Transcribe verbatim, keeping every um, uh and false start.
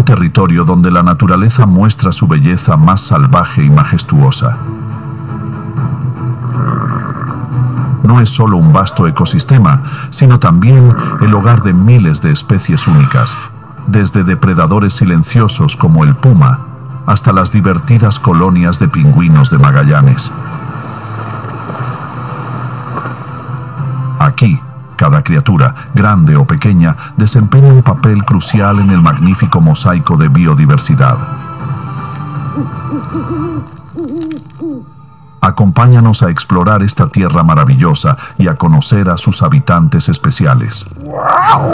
territorio donde la naturaleza muestra su belleza más salvaje y majestuosa. No es solo un vasto ecosistema, sino también el hogar de miles de especies únicas, desde depredadores silenciosos como el puma, hasta las divertidas colonias de pingüinos de Magallanes. Aquí, cada criatura, grande o pequeña, desempeña un papel crucial en el magnífico mosaico de biodiversidad. Acompáñanos a explorar esta tierra maravillosa y a conocer a sus habitantes especiales.